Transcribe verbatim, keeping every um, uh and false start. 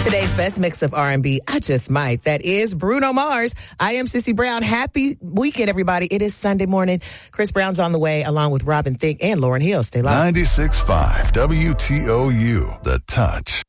Today's best mix of R and B, I Just Might. That is Bruno Mars. I am Sissy Brown. Happy weekend, everybody. It is Sunday morning. Chris Brown's on the way, along with Robin Thicke and Lauryn Hill. Stay live. ninety-six point five W T O U, The Touch.